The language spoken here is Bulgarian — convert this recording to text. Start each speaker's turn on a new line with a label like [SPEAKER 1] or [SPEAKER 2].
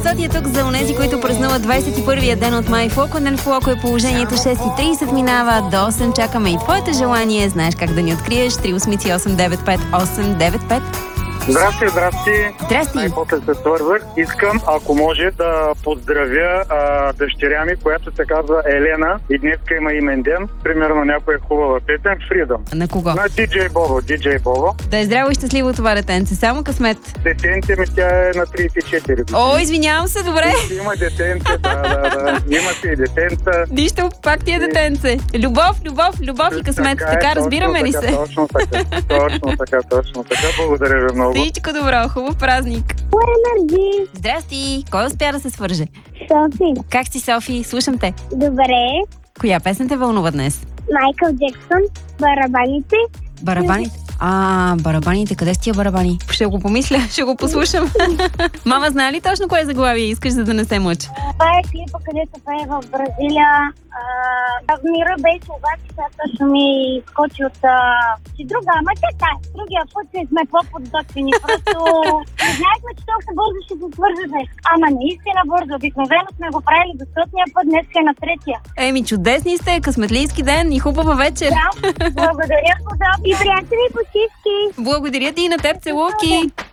[SPEAKER 1] Соти е тук за онези, които празнуват 21-я ден от май. В Локонден в Локо е положението 6:30 минава. До 8 чакаме и твоето желание. Знаеш как да ни откриеш. 383-895-895.
[SPEAKER 2] Здрасти.
[SPEAKER 1] Здрасти.
[SPEAKER 2] Най-после се свързах. Искам, ако може, да поздравя дъщеря ми, която се казва Елена и днеска има имен ден. Примерно някоя хубава песен Freedom.
[SPEAKER 1] На кого?
[SPEAKER 2] На DJ Bobo.
[SPEAKER 1] Да е здраво и щастливо това детенце. Само късмет.
[SPEAKER 2] Детенце ми, тя е на 34.
[SPEAKER 1] О, извинявам се, добре.
[SPEAKER 2] Има детенце, да. Има си и детенца.
[SPEAKER 1] Нищо, пак ти е детенце. Любов и късмет. Така разбираме ли се?
[SPEAKER 2] Точно така. Благодаря ви много.
[SPEAKER 1] Всичко добро, хубав празник.
[SPEAKER 3] Енерджи.
[SPEAKER 1] Здрасти. Кой успя да се свърже?
[SPEAKER 3] Софи.
[SPEAKER 1] Как си, Софи? Слушам те.
[SPEAKER 3] Добре.
[SPEAKER 1] Коя песен те вълнува днес?
[SPEAKER 3] Майкъл Джексън. Барабаните.
[SPEAKER 1] Барабаните? Барабаните. Къде са тия барабани? Ще го помисля, ще го послушам. Мама, знае ли точно кое заглавие искаш, за да не се мъча?
[SPEAKER 3] Това е клипа, където пее в Бразилия. Мира беше, обаче сега точно ми скочи от друга. Ама другия път сме по-подготвени. Просто не знаехме, че толкова бързо ще се свърже днес. Ама наистина бързо. Обикновено сме го правили до 100-ния път, днес е на 3-я.
[SPEAKER 1] Еми, чудесни сте, късметлийски ден и хубава вечер.
[SPEAKER 3] Да, благодаря, и приятели почивки.
[SPEAKER 1] Благодаря ти и на теб, целувки.